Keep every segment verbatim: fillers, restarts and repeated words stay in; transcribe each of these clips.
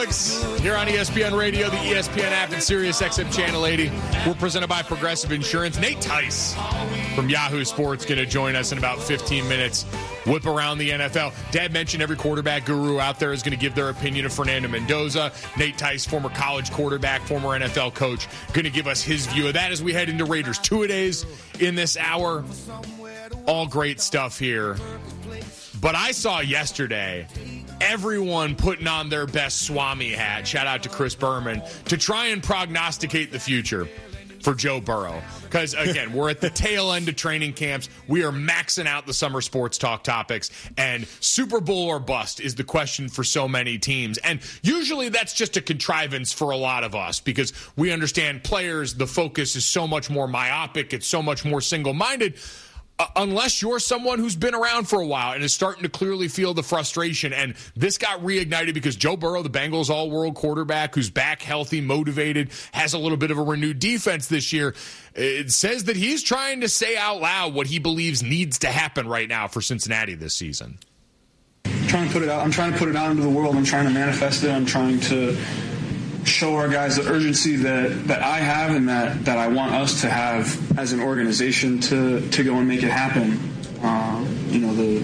Here on E S P N Radio, the E S P N app, and Sirius X M Channel eighty. We're presented by Progressive Insurance. Nate Tice from Yahoo Sports going to join us in about fifteen minutes. Whip around the N F L. Dad mentioned every quarterback guru out there is going to give their opinion of Fernando Mendoza. Nate Tice, former college quarterback, former N F L coach, going to give us his view of that as we head into Raiders two-a-days in this hour. All great stuff here. But I saw yesterday everyone putting on their best Swami hat, shout out to Chris Berman, to try and prognosticate the future for Joe Burrow. Because, again, we're at the tail end of training camps. We are maxing out the summer sports talk topics. And Super Bowl or bust is the question for so many teams. And usually that's just a contrivance for a lot of us because we understand players, the focus is so much more myopic. It's so much more single-minded. Uh, unless you're someone who's been around for a while and is starting to clearly feel the frustration. And this got reignited because Joe Burrow, the Bengals all-world quarterback who's back healthy, motivated, has a little bit of a renewed defense this year, it says that he's trying to say out loud what he believes needs to happen right now for Cincinnati this season. I'm trying to put it out. I'm trying to put it out into the world. I'm trying to manifest it. I'm trying to show our guys the urgency that, that I have and that, that I want us to have as an organization to, to go and make it happen. Uh, you know, the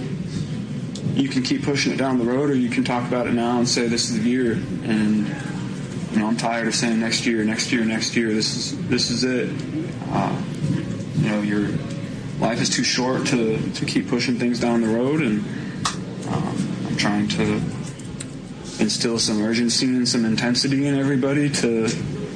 you can keep pushing it down the road or you can talk about it now and say this is the year. And, you know, I'm tired of saying next year, next year, next year. This is this is it. Uh, you know, your life is too short to, to keep pushing things down the road. And um, I'm trying to instill some urgency and some intensity in everybody to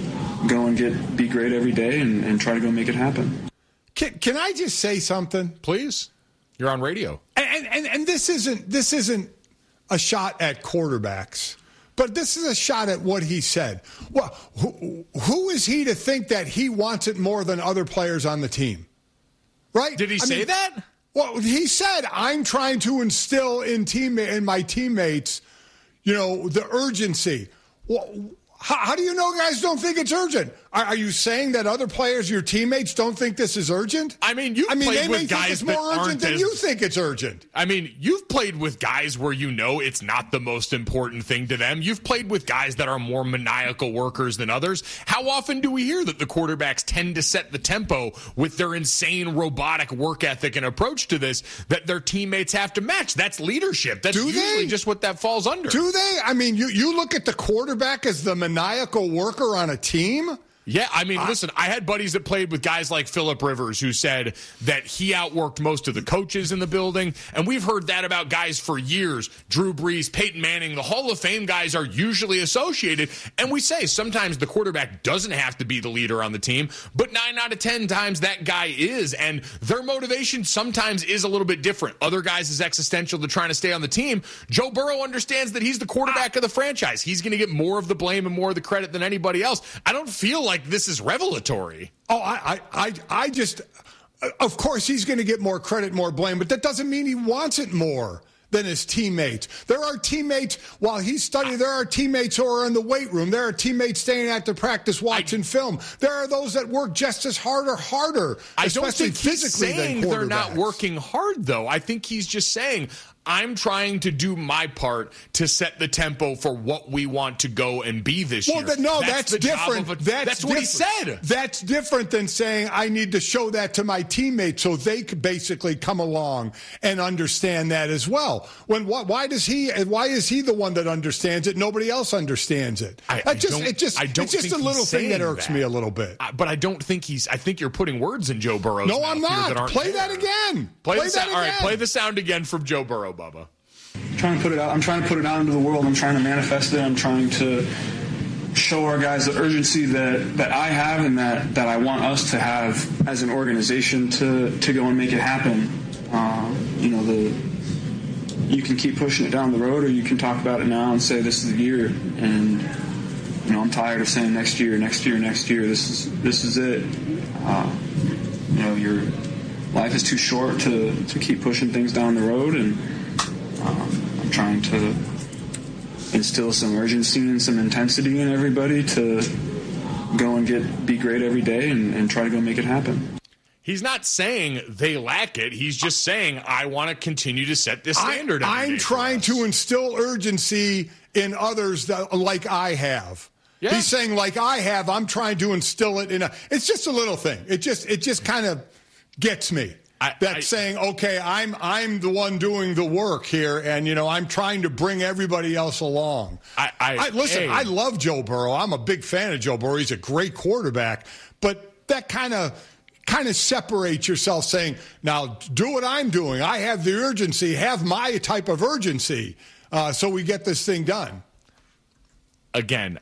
go and get be great every day and, and try to go make it happen. Can, can I just say something, please? You're on radio, and and and this isn't this isn't a shot at quarterbacks, but this is a shot at what he said. Well, who, who is he to think that he wants it more than other players on the team? Right? Did he I say mean, that? Well, he said, "I'm trying to instill in team in my teammates." You know, the urgency. Well, how, how do you know guys don't think it's urgent? Are, are you saying that other players, your teammates, don't think this is urgent? I mean, you've I mean, played they with may guys think it's that more urgent aren't than as, you think it's urgent. I mean, you've played with guys where you know it's not the most important thing to them. You've played with guys that are more maniacal workers than others. How often do we hear that the quarterbacks tend to set the tempo with their insane robotic work ethic and approach to this that their teammates have to match? That's leadership. That's do usually they? just what that falls under. Do they? I mean, you, you look at the quarterback as the maniacal worker on a team? Yeah, I mean, listen, I had buddies that played with guys like Phillip Rivers who said that he outworked most of the coaches in the building, and we've heard that about guys for years. Drew Brees, Peyton Manning, the Hall of Fame guys are usually associated, and we say sometimes the quarterback doesn't have to be the leader on the team, but nine out of ten times that guy is, and their motivation sometimes is a little bit different. Other guys is existential to trying to stay on the team. Joe Burrow understands that he's the quarterback of the franchise. He's going to get more of the blame and more of the credit than anybody else. I don't feel like this is revelatory. Oh, I, I, I just, of course he's going to get more credit, more blame, but that doesn't mean he wants it more than his teammates. There are teammates, while he's studying, there are teammates who are in the weight room. There are teammates staying after practice watching I, film. There are those that work just as hard or harder, I especially don't think physically he's saying than quarterbacks. They're not working hard, though. I think he's just saying, I'm trying to do my part to set the tempo for what we want to go and be this well, year. Well, no, that's, that's different. A, that's, that's what different. he said. That's different than saying I need to show that to my teammates so they could basically come along and understand that as well. When why, why does he? Why is he the one that understands it? Nobody else understands it. I, I just, it just, I don't it's just think a little thing that irks that. me a little bit. I, but I don't think he's. I think you're putting words in Joe Burrow's no, mouth. I'm not. That play there. that again. Play, play the that sound. again. All right, play the sound again from Joe Burrow, Bubba. I'm trying to put it out. I'm trying to put it out into the world. I'm trying to manifest it. I'm trying to show our guys the urgency that, that I have and that, that I want us to have as an organization to, to go and make it happen. Uh, you know, the you can keep pushing it down the road or you can talk about it now and say this is the year. And you know, I'm tired of saying next year, next year, next year. This is this is it. Uh, you know, your life is too short to, to keep pushing things down the road, and Um, I'm trying to instill some urgency and some intensity in everybody to go and get be great every day and, and try to go make it happen. He's not saying they lack it. He's just saying, I want to continue to set this standard. I, I'm trying to instill urgency in others that, like I have. Yeah. He's saying, like I have, I'm trying to instill it in a. It's just a little thing. It just, it just kind of gets me. I, That's I, saying, okay, I'm I'm the one doing the work here, and you know I'm trying to bring everybody else along. I, I, I listen. A, I love Joe Burrow. I'm a big fan of Joe Burrow. He's a great quarterback, but that kind of kind of separates yourself, saying, now do what I'm doing. I have the urgency. Have my type of urgency, uh, so we get this thing done. Again,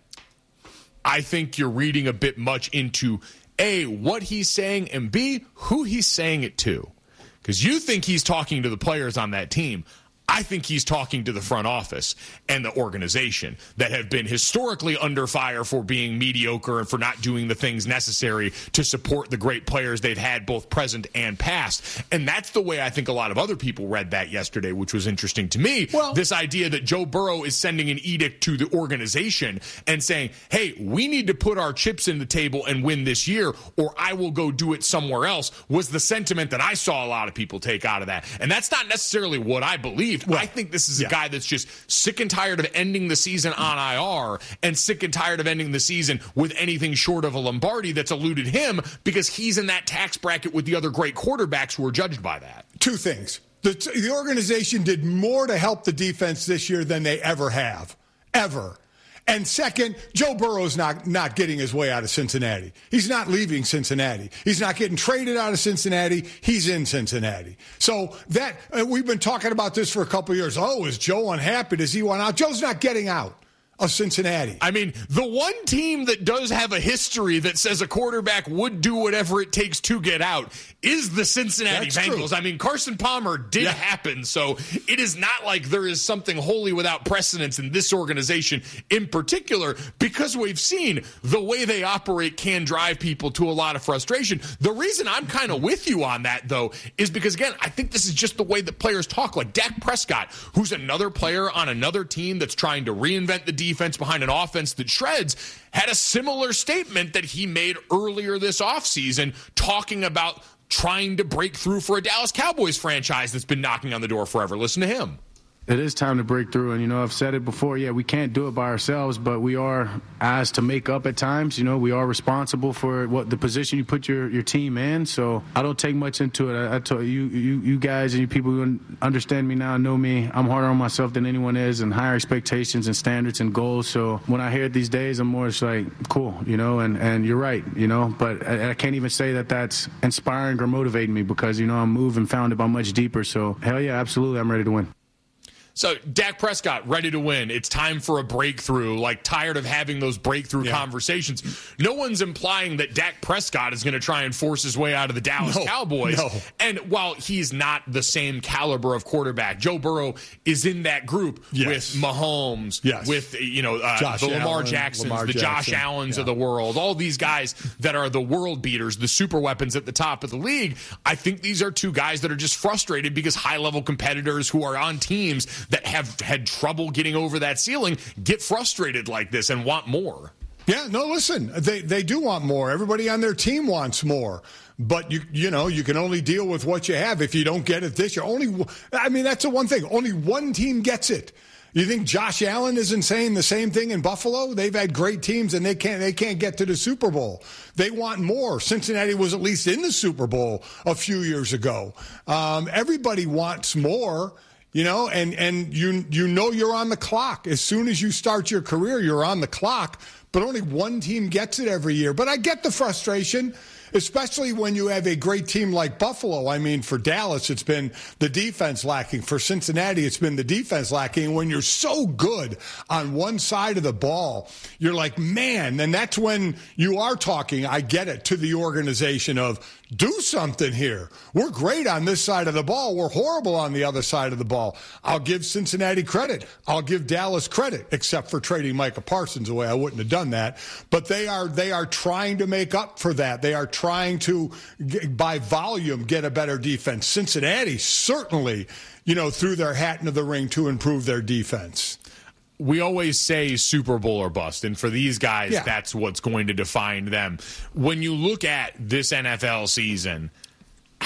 I think you're reading a bit much into A, what he's saying, and B, who he's saying it to. Because you think he's talking to the players on that team. I think he's talking to the front office and the organization that have been historically under fire for being mediocre and for not doing the things necessary to support the great players they've had both present and past. And that's the way I think a lot of other people read that yesterday, which was interesting to me. Well, this idea that Joe Burrow is sending an edict to the organization and saying, hey, we need to put our chips in the table and win this year, or I will go do it somewhere else, was the sentiment that I saw a lot of people take out of that. And that's not necessarily what I believe. Well, I think this is a yeah. guy that's just sick and tired of ending the season on I R and sick and tired of ending the season with anything short of a Lombardi that's eluded him because he's in that tax bracket with the other great quarterbacks who are judged by that. Two things. The, the organization did more to help the defense this year than they ever have. Ever. And second, Joe Burrow's not, not getting his way out of Cincinnati. He's not leaving Cincinnati. He's not getting traded out of Cincinnati. He's in Cincinnati. So that uh, we've been talking about this for a couple of years. Oh, is Joe unhappy? Does he want out? Joe's not getting out of Cincinnati. I mean, the one team that does have a history that says a quarterback would do whatever it takes to get out is the Cincinnati That's Bengals. True. I mean, Carson Palmer did yeah. happen, so it is not like there is something wholly without precedence in this organization in particular, because we've seen the way they operate can drive people to a lot of frustration. The reason I'm kind of with you on that, though, is because, again, I think this is just the way that players talk. Like Dak Prescott, who's another player on another team that's trying to reinvent the defense, defense behind an offense that shreds, had a similar statement that he made earlier this offseason talking about trying to break through for a Dallas Cowboys franchise that's been knocking on the door forever. Listen to him. It is time to break through. And, you know, I've said it before. Yeah, we can't do it by ourselves, but we are asked to make up at times. You know, we are responsible for what the position you put your, your team in. So I don't take much into it. I, I told you, you, you guys and you people who understand me now know me. I'm harder on myself than anyone is, and higher expectations and standards and goals. So when I hear it these days, I'm more just like, cool, you know, and, and you're right, you know. But I, I can't even say that that's inspiring or motivating me because, you know, I'm moving, founded by much deeper. So, hell yeah, absolutely, I'm ready to win. So Dak Prescott, ready to win. It's time for a breakthrough, like tired of having those breakthrough yeah. conversations. No one's implying that Dak Prescott is going to try and force his way out of the Dallas no, Cowboys. No. And while he's not the same caliber of quarterback, Joe Burrow is in that group yes. with Mahomes, yes. with, you know, uh, the Lamar Allen, Jacksons, Lamar the Josh Jackson. Allens yeah. of the world, all these guys that are the world beaters, the super weapons at the top of the league. I think these are two guys that are just frustrated because high-level competitors who are on teams that have had trouble getting over that ceiling get frustrated like this and want more. Yeah, no, listen, they they do want more. Everybody on their team wants more. But, you you know, you can only deal with what you have. If you don't get it this year, only, I mean, that's the one thing. Only one team gets it. You think Josh Allen isn't saying the same thing in Buffalo? They've had great teams, and they can't they can't get to the Super Bowl. They want more. Cincinnati was at least in the Super Bowl a few years ago. Um, everybody wants more. You know, and, and you you know you're on the clock. As soon as you start your career, you're on the clock. But only one team gets it every year. But I get the frustration, especially when you have a great team like Buffalo. I mean, for Dallas, it's been the defense lacking. For Cincinnati, it's been the defense lacking. When you're so good on one side of the ball, you're like, man, and that's when you are talking, I get it, to the organization of, do something here. We're great on this side of the ball. We're horrible on the other side of the ball. I'll give Cincinnati credit. I'll give Dallas credit, except for trading Micah Parsons away. I wouldn't have done that. But they are they are trying to make up for that. They are trying to, by volume, get a better defense. Cincinnati certainly, you know, threw their hat into the ring to improve their defense. We always say Super Bowl or bust, and for these guys, yeah. that's what's going to define them. When you look at this N F L season,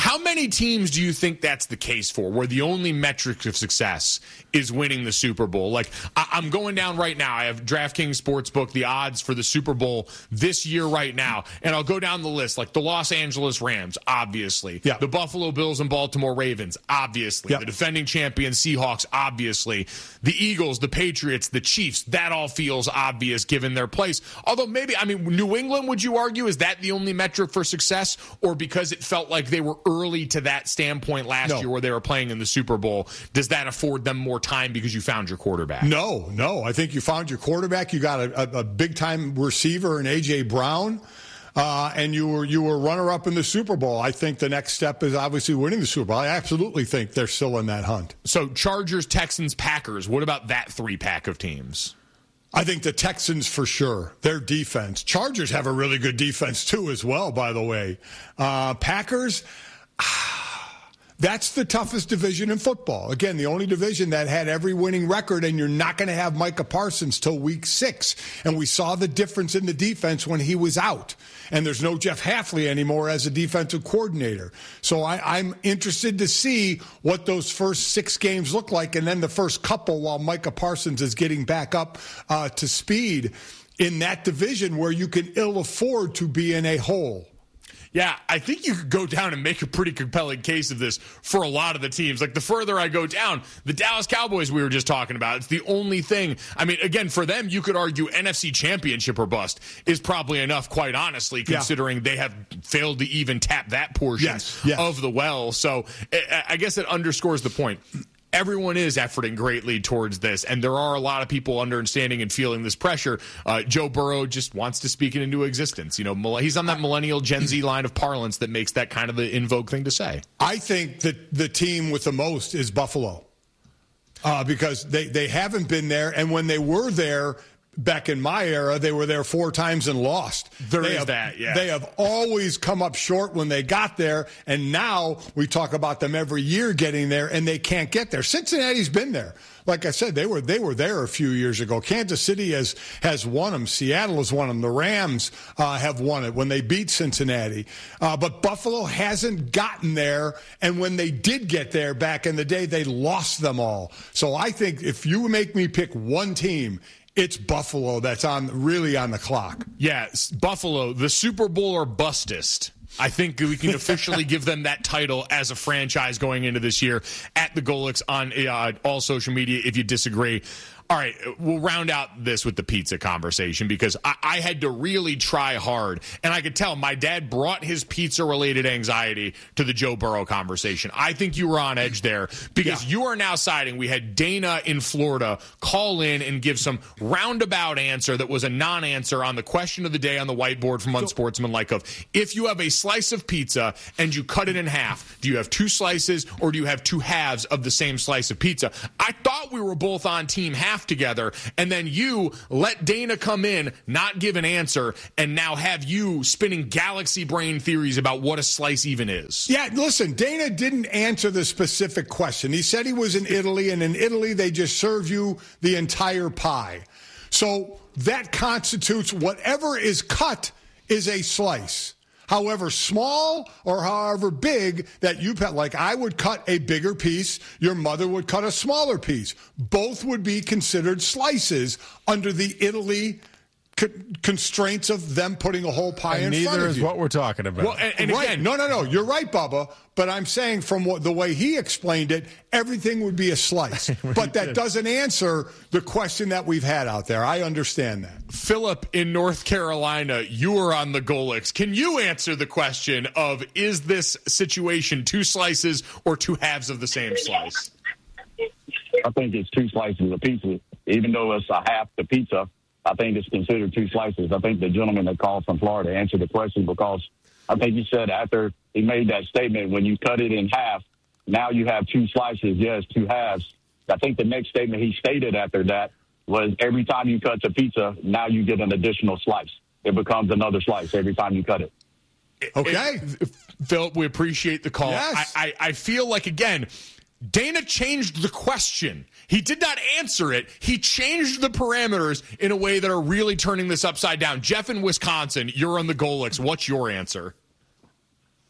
How many teams do you think that's the case for, where the only metric of success is winning the Super Bowl? Like, I- I'm going down right now. I have DraftKings Sportsbook, the odds for the Super Bowl this year right now, and I'll go down the list. Like the Los Angeles Rams, obviously. Yeah. The Buffalo Bills and Baltimore Ravens, obviously. Yeah. The defending champion Seahawks, obviously. The Eagles, the Patriots, the Chiefs, that all feels obvious given their place. Although maybe, I mean, New England, would you argue, is that the only metric for success? Or because it felt like they were early to that standpoint last No. year where they were playing in the Super Bowl, does that afford them more time because you found your quarterback? No, no. I think you found your quarterback. You got a, a, a big-time receiver in A J. Brown, uh, and you were you were runner-up in the Super Bowl. I think the next step is obviously winning the Super Bowl. I absolutely think they're still in that hunt. So Chargers, Texans, Packers, what about that three-pack of teams? I think the Texans for sure. Their defense. Chargers have a really good defense too as well, by the way. Uh, Packers... That's the toughest division in football. Again, the only division that had every winning record, and you're not going to have Micah Parsons till week six. And we saw the difference in the defense when he was out. And there's no Jeff Hafley anymore as a defensive coordinator. So I, I'm interested to see what those first six games look like, and then the first couple while Micah Parsons is getting back up uh, to speed in that division where you can ill afford to be in a hole. Yeah, I think you could go down and make a pretty compelling case of this for a lot of the teams. Like, the further I go down, the Dallas Cowboys we were just talking about, it's the only thing. I mean, again, for them, you could argue N F C Championship or bust is probably enough, quite honestly, considering yeah. they have failed to even tap that portion yes, yes. of the well. So I guess it underscores the point. Everyone is efforting greatly towards this, and there are a lot of people understanding and feeling this pressure. Uh, Joe Burrow just wants to speak it into existence. You know, he's on that millennial Gen Z line of parlance that makes that kind of the in vogue thing to say. I think that the team with the most is Buffalo uh, because they, they haven't been there, and when they were there, back in my era, they were there four times and lost. There they is have, that, yeah. They have always come up short when they got there, and now we talk about them every year getting there, and they can't get there. Cincinnati's been there. Like I said, they were they were there a few years ago. Kansas City has, has won them. Seattle has won them. The Rams uh, have won it when they beat Cincinnati. Uh, but Buffalo hasn't gotten there, and when they did get there back in the day, they lost them all. So I think if you make me pick one team, it's Buffalo that's on really on the clock. Yeah, Buffalo, the Super Bowl or bustest. I think we can officially give them that title as a franchise going into this year at the Golix on uh, all social media if you disagree. All right, we'll round out this with the pizza conversation because I, I had to really try hard. And I could tell my dad brought his pizza-related anxiety to the Joe Burrow conversation. I think you were on edge there because yeah. you are now siding. We had Dana in Florida call in and give some roundabout answer that was a non-answer on the question of the day on the whiteboard from Unsportsmanlike of, if you have a slice of pizza and you cut it in half, do you have two slices or do you have two halves of the same slice of pizza? I thought we were both on team half together, and then you let Dana come in, not give an answer, and now have you spinning galaxy brain theories about what a slice even is. Yeah, listen, Dana didn't answer the specific question. He said he was in Italy, and in Italy they just serve you the entire pie. So that constitutes whatever is cut is a slice. However small or however big that you cut, like I would cut a bigger piece, your mother would cut a smaller piece. Both would be considered slices under the Italy co- constraints of them putting a whole pie and in front of you. Neither is what we're talking about. Well, and, and right. again, no, no, no. You're right, Bubba. But I'm saying from what, the way he explained it, everything would be a slice. But that doesn't answer the question that we've had out there. I understand that. Philip in North Carolina, you are on the Golix. Can you answer the question of, is this situation two slices or two halves of the same slice? I think it's two slices of pizza. Even though it's a half the pizza, I think it's considered two slices. I think the gentleman that called from Florida answered the question because I think he said after he made that statement, when you cut it in half, now you have two slices, yes, two halves. I think the next statement he stated after that was every time you cut the pizza, now you get an additional slice. It becomes another slice every time you cut it. Okay. It, Philip, we appreciate the call. Yes. I, I, I feel like, again, Dana changed the question. He did not answer it. He changed the parameters in a way that are really turning this upside down. Jeff in Wisconsin, you're on the Golix. What's your answer?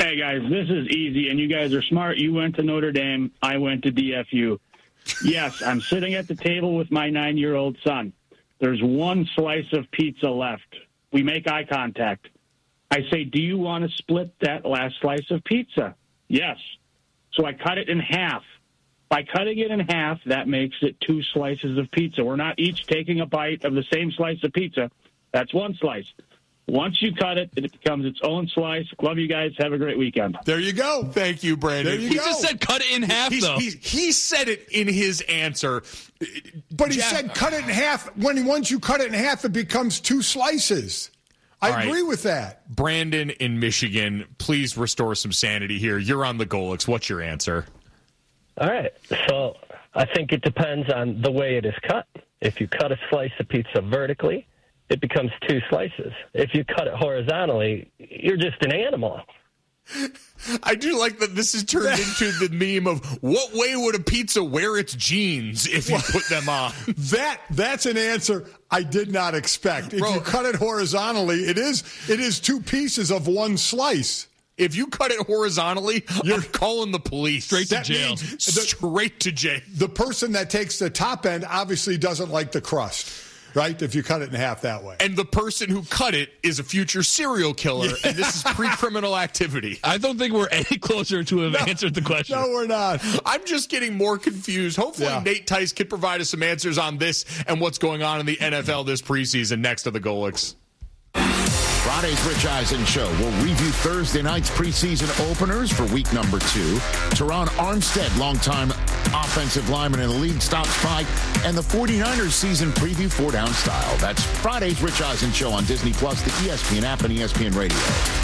Hey, guys, this is easy, and you guys are smart. You went to Notre Dame. I went to D F U. Yes, I'm sitting at the table with my nine-year-old son. There's one slice of pizza left. We make eye contact. I say, do you want to split that last slice of pizza? Yes. So I cut it in half. By cutting it in half, that makes it two slices of pizza. We're not each taking a bite of the same slice of pizza. That's one slice. Once you cut it, it becomes its own slice. Love you guys. Have a great weekend. There you go. Thank you, Brandon. There you he go. just said cut it in half, He's, though. he's, he said it in his answer. But he Jeff, said cut it in half. When once you cut it in half, it becomes two slices. I All agree right. with that. Brandon in Michigan, please restore some sanity here. You're on the Golix. What's your answer? All right. So I think it depends on the way it is cut. If you cut a slice of pizza vertically, it becomes two slices. If you cut it horizontally, you're just an animal. I do like that this has turned into the meme of what way would a pizza wear its jeans if you put them on? That that's an answer I did not expect. If Bro. you cut it horizontally, it is it is two pieces of one slice. If you cut it horizontally, you're calling the police. Straight to That jail. means the, Straight to jail. the person that takes the top end obviously doesn't like the crust, right? If you cut it in half that way. And the person who cut it is a future serial killer, and this is pre-criminal activity. I don't think we're any closer to have answered the question. No, we're not. I'm just getting more confused. Hopefully, Yeah. Nate Tice can provide us some answers on this and what's going on in the N F L this preseason next to the Golix. Friday's Rich Eisen Show. We'll review Thursday night's preseason openers for week number two. Teron Armstead, longtime offensive lineman in the league, stops by, and the 49ers season preview four down style. That's Friday's Rich Eisen Show on Disney Plus, the E S P N app, and E S P N Radio.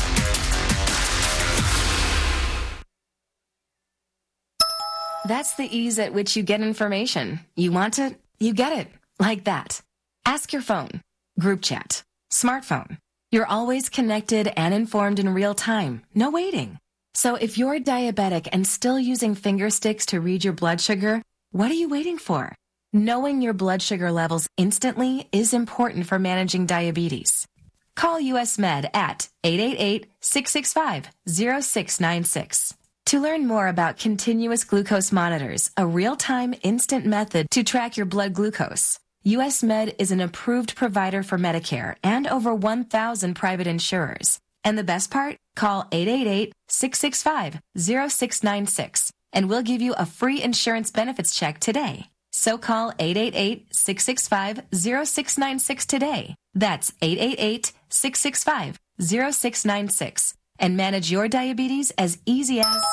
That's the ease at which you get information. You want it, you get it. Like that. Ask your phone. Group chat. Smartphone. You're always connected and informed in real time. No waiting. So if you're diabetic and still using finger sticks to read your blood sugar, what are you waiting for? Knowing your blood sugar levels instantly is important for managing diabetes. Call U S Med at eight eight eight, six six five, zero six nine six. To learn more about continuous glucose monitors, a real-time instant method to track your blood glucose, U S Med is an approved provider for Medicare and over one thousand private insurers. And the best part? Call eight eight eight, six six five, zero six nine six and we'll give you a free insurance benefits check today. So call eight eight eight, six six five, zero six nine six today. That's eight eight eight, six six five, zero six nine six and manage your diabetes as easy as...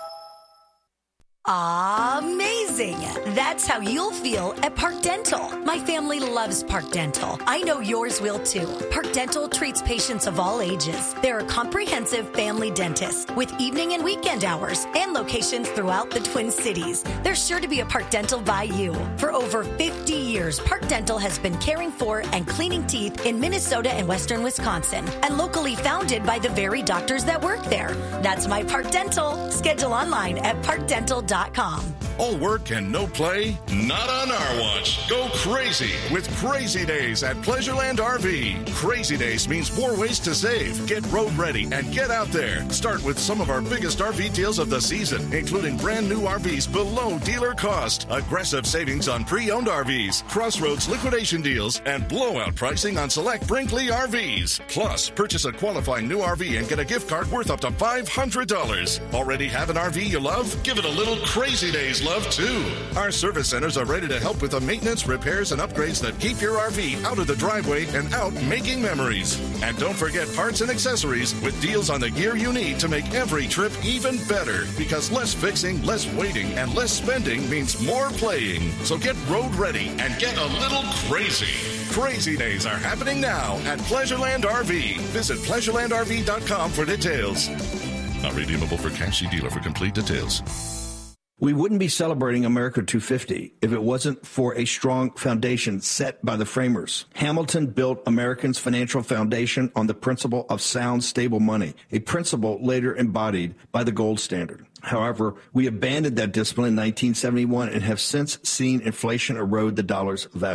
Amazing! That's how you'll feel at Park Dental. My family loves Park Dental. I know yours will too. Park Dental treats patients of all ages. They're a comprehensive family dentist with evening and weekend hours and locations throughout the Twin Cities. There's sure to be a Park Dental by you. For over fifty years, Park Dental has been caring for and cleaning teeth in Minnesota and Western Wisconsin, and locally founded by the very doctors that work there. That's my Park Dental. Schedule online at park dental dot com. All work and no play? Not on our watch. Go crazy with Crazy Days at Pleasureland R V. Crazy Days means more ways to save. Get road ready and get out there. Start with some of our biggest R V deals of the season, including brand new R Vs below dealer cost, aggressive savings on pre-owned R Vs, Crossroads liquidation deals, and blowout pricing on select Brinkley R Vs. Plus, purchase a qualifying new R V and get a gift card worth up to five hundred dollars. Already have an R V you love? Give it a little Crazy Days love too. Our service centers are ready to help with the maintenance, repairs, and upgrades that keep your R V out of the driveway and out making memories. And don't forget parts and accessories with deals on the gear you need to make every trip even better. Because less fixing, less waiting, and less spending means more playing. So get road ready and get a little crazy. Crazy Days are happening now at Pleasureland R V. Visit pleasureland r v dot com for details. Not redeemable for cash. See dealer for complete details. We wouldn't be celebrating America two fifty if it wasn't for a strong foundation set by the framers. Hamilton built Americans' financial foundation on the principle of sound, stable money, a principle later embodied by the gold standard. However, we abandoned that discipline in nineteen seventy-one and have since seen inflation erode the dollar's value.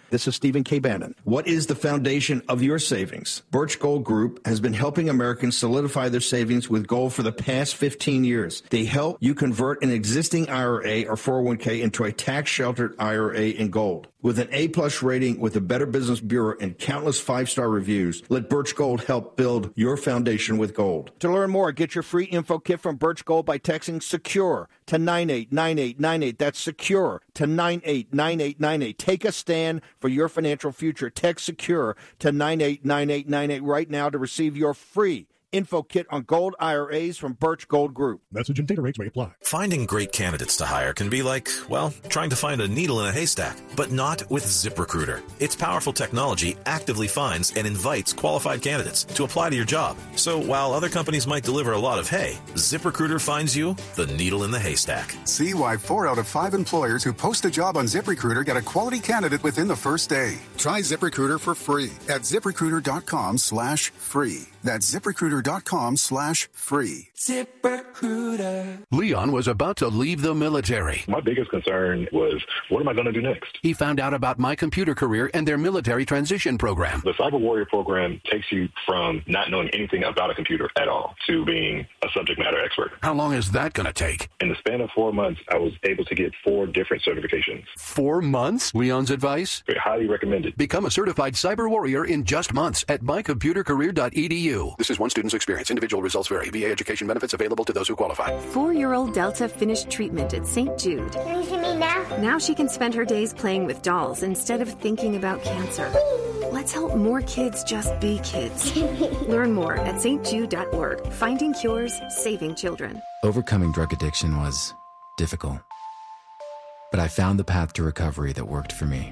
This is Stephen K. Bannon. What is the foundation of your savings? Birch Gold Group has been helping Americans solidify their savings with gold for the past fifteen years. They help you convert an existing I R A or four oh one k into a tax-sheltered I R A in gold. With an A-plus rating with the Better Business Bureau and countless five-star reviews, let Birch Gold help build your foundation with gold. To learn more, get your free info kit from Birch Gold by texting SECURE to nine eight nine eight nine eight. That's SECURE to nine eight nine eight nine eight. Take a stand for your financial future. Text SECURE to nine eight nine eight nine eight right now to receive your free info kit on gold I R As from Birch Gold Group. Message and data rates may apply. Finding great candidates to hire can be like, well, trying to find a needle in a haystack, but not with ZipRecruiter. Its powerful technology actively finds and invites qualified candidates to apply to your job. So while other companies might deliver a lot of hay, ZipRecruiter finds you the needle in the haystack. See why four out of five employers who post a job on ZipRecruiter get a quality candidate within the first day. Try ZipRecruiter for free at ZipRecruiter.com slash free. That's ZipRecruiter.com slash free. ZipRecruiter. Leon was about to leave the military. My biggest concern was, what am I going to do next? He found out about My Computer Career and their military transition program. The Cyber Warrior program takes you from not knowing anything about a computer at all to being a subject matter expert. How long is that going to take? In the span of four months, I was able to get four different certifications. Four months? Leon's advice? Very highly recommended. Become a certified cyber warrior in just months at my computer career dot e d u. This is one student's experience. Individual results vary. V A education benefits available to those who qualify. Four-year-old Delta finished treatment at Saint Jude. Can you see me now? Now she can spend her days playing with dolls instead of thinking about cancer. Let's help more kids just be kids. Learn more at s t jude dot org. Finding cures, saving children. Overcoming drug addiction was difficult, but I found the path to recovery that worked for me.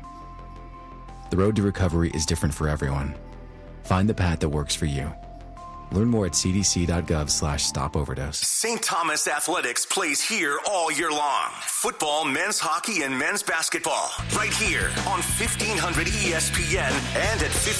The road to recovery is different for everyone. Find the path that works for you. Learn more at c d c dot gov slash stop overdose. Saint Thomas Athletics plays here all year long. Football, men's hockey, and men's basketball. Right here on fifteen hundred E S P N and at